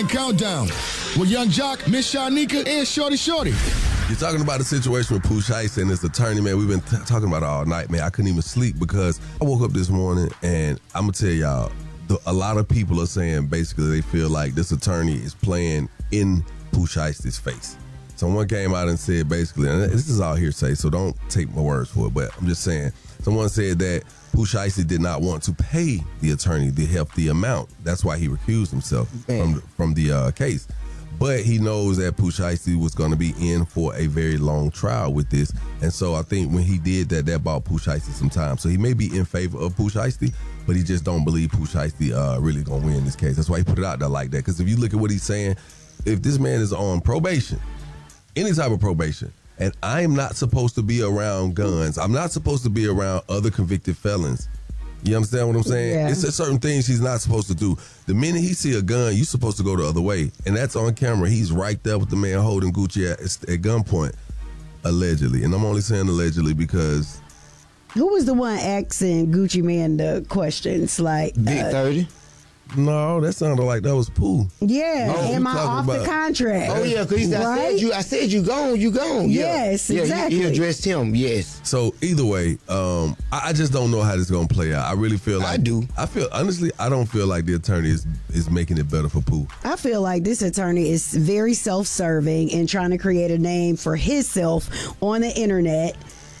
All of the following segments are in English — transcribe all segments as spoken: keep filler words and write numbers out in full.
Countdown with Young Jock, Miss Shanika, and Shorty Shorty. You're talking about the situation with Pooh Shiesty and his attorney, man. We've been t- talking about it all night, man. I couldn't even sleep because I woke up this morning and I'm going to tell y'all, the, a lot of people are saying basically they feel like this attorney is playing in Pooh Shiesty's face. Someone came out and said basically, and this is all hearsay, so don't take my words for it, but I'm just saying, someone said that Pooh Shiesty did not want to pay the attorney the hefty amount. That's why he recused himself man. from, from the uh, case. But he knows that Pooh Shiesty was going to be in for a very long trial with this. And so I think when he did that, that bought Pooh Shiesty some time. So he may be in favor of Pooh Shiesty, but he just don't believe Pooh Shiesty uh, really going to win this case. That's why he put it out there like that. Because if you look at what he's saying, if this man is on probation, any type of probation, and I'm not supposed to be around guns, I'm not supposed to be around other convicted felons. You understand what I'm saying? Yeah. It's certain things he's not supposed to do. The minute he see a gun, you're supposed to go the other way. And that's on camera. He's right there with the man holding Gucci at, at gunpoint, allegedly. And I'm only saying allegedly because... Who was the one asking Gucci Man the questions? Like Big uh, thirty? No, that sounded like that was Pooh. Yeah, Oh, am I off about- the contract? Oh, yeah, because I Right? said you I said you gone, you gone. Yeah. Yes, yeah, exactly. He, he addressed him, yes. So either way, um, I, I just don't know how this is going to play out. I really feel like... I do. I feel, honestly, I don't feel like the attorney is, is making it better for Pooh. I feel like this attorney is very self-serving and trying to create a name for himself on the internet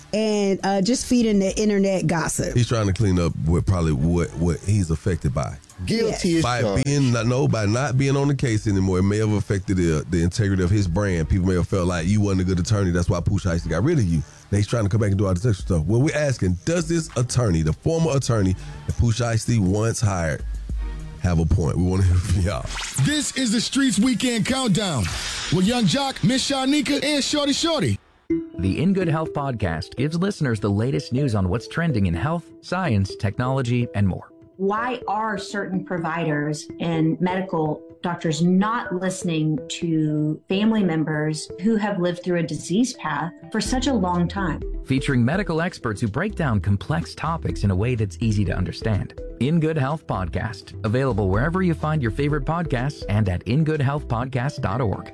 and uh, just feeding the internet gossip. He's trying to clean up what probably what, what he's affected by. Guilty as By charged. being not no by not being on the case anymore, it may have affected the, the integrity of his brand. People may have felt like you wasn't a good attorney. That's why Pooh Shiesty got rid of you. Now he's trying to come back and do all this extra stuff. Well, we're asking, does this attorney, the former attorney that Pooh Shiesty once hired, have a point? We want to hear from y'all. This is the Streets Weekend Countdown with Young Jock, Miss Shanika, and Shorty Shorty. The In Good Health podcast gives listeners the latest news on what's trending in health, science, technology, and more. Why are certain providers and medical doctors not listening to family members who have lived through a disease path for such a long time? Featuring medical experts who break down complex topics in a way that's easy to understand. In Good Health Podcast, available wherever you find your favorite podcasts and at in good health podcast dot org.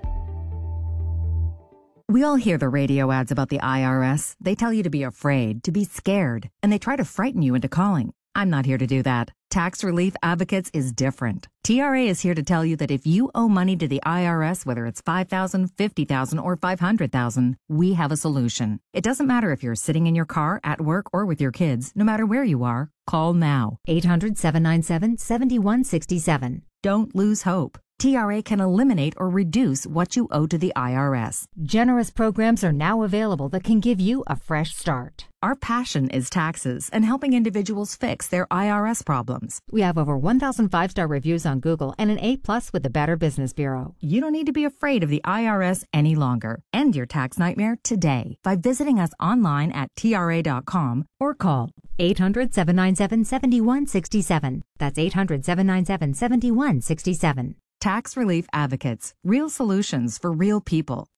We all hear the radio ads about the I R S. They tell you to be afraid, to be scared, and they try to frighten you into calling. I'm not here to do that. Tax Relief Advocates is different. T R A is here to tell you that if you owe money to the I R S, whether it's five thousand dollars, fifty thousand dollars, or five hundred thousand dollars, we have a solution. It doesn't matter if you're sitting in your car, at work, or with your kids. No matter where you are, call now. eight hundred, seven nine seven, seven one six seven. Don't lose hope. T R A can eliminate or reduce what you owe to the I R S. Generous programs are now available that can give you a fresh start. Our passion is taxes and helping individuals fix their I R S problems. We have over one thousand five-star reviews on Google and an A plus with the Better Business Bureau. You don't need to be afraid of the I R S any longer. End your tax nightmare today by visiting us online at T R A dot com or call eight hundred, seven nine seven, seven one six seven. That's eight hundred, seven nine seven, seven one six seven. Tax Relief Advocates. Real solutions for real people.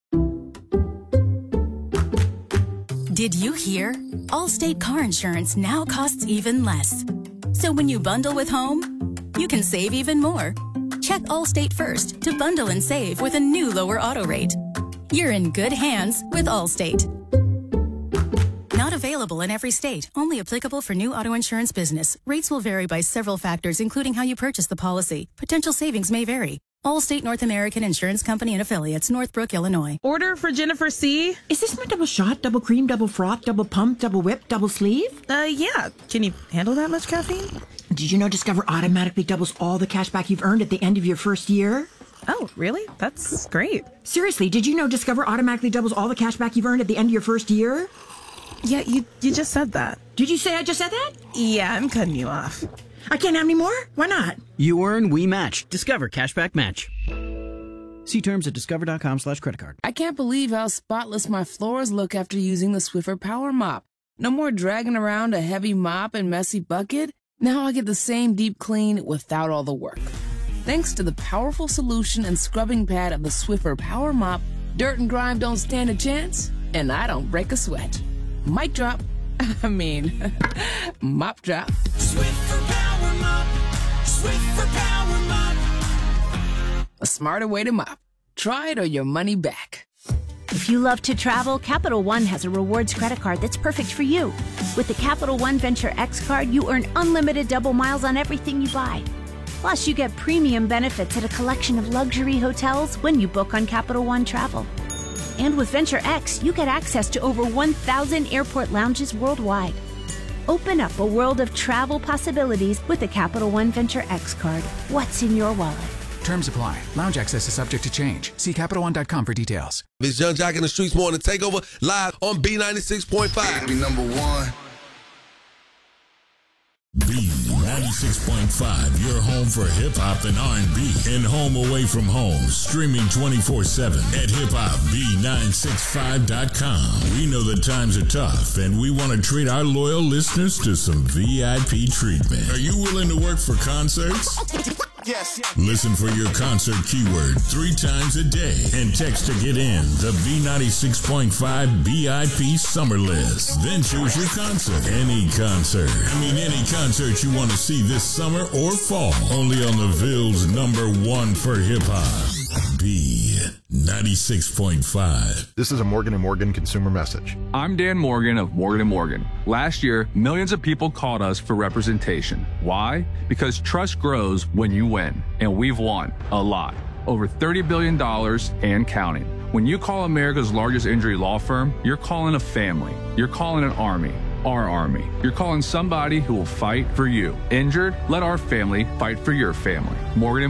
Did you hear? Allstate car insurance now costs even less. So when you bundle with home, you can save even more. Check Allstate first to bundle and save with a new lower auto rate. You're in good hands with Allstate. Not available in every state. Only applicable for new auto insurance business. Rates will vary by several factors, including how you purchase the policy. Potential savings may vary. Allstate North American Insurance Company and Affiliates, Northbrook, Illinois. Order for Jennifer C. Is this my double shot, double cream, double froth, double pump, double whip, double sleeve? Uh, yeah. Can you handle that much caffeine? Did you know Discover automatically doubles all the cash back you've earned at the end of your first year? Oh, really? That's great. Seriously, did you know Discover automatically doubles all the cash back you've earned at the end of your first year? Yeah, you you just said that. Did you say I just said that? Yeah, I'm cutting you off. I can't have any more? Why not? You earn, we match. Discover Cashback Match. See terms at discover.com slash credit card. I can't believe how spotless my floors look after using the Swiffer Power Mop. No more dragging around a heavy mop and messy bucket. Now I get the same deep clean without all the work. Thanks to the powerful solution and scrubbing pad of the Swiffer Power Mop, dirt and grime don't stand a chance, and I don't break a sweat. Mic drop. I mean, mop drop. Swiffer Power Mop. Swiffer Power Mop. A smarter way to mop. Try it or your money back. If you love to travel, Capital One has a rewards credit card that's perfect for you. With the Capital One Venture X card, you earn unlimited double miles on everything you buy. Plus, you get premium benefits at a collection of luxury hotels when you book on Capital One Travel. And with Venture X, you get access to over one thousand airport lounges worldwide. Open up a world of travel possibilities with the Capital One Venture X card. What's in your wallet? Terms apply. Lounge access is subject to change. See Capital One dot com for details. It's Young Jock in the Streetz Morning Takeover live on B ninety-six point five. Be number one. B ninety-six point five, your home for hip-hop and R and B. And home away from home, streaming twenty-four seven at hip hop b nine six five dot com. We know that times are tough, and we want to treat our loyal listeners to some V I P treatment. Are you willing to work for concerts? Yes. Listen for your concert keyword three times a day and text to get in the B ninety-six point five B I P Summer List. Then choose your concert. Any concert. I mean any concert you want to see this summer or fall. Only on the Ville's number one for hip-hop. B ninety-six point five. This is a Morgan and Morgan consumer message. I'm Dan Morgan of Morgan and Morgan. Last year, millions of people called us for representation. Why? Because trust grows when you win, and we've won a lot. Over thirty billion dollars and counting. When you call America's largest injury law firm, you're calling a family. You're calling an army. Our army. You're calling somebody who will fight for you. Injured? Let our family fight for your family. Morgan and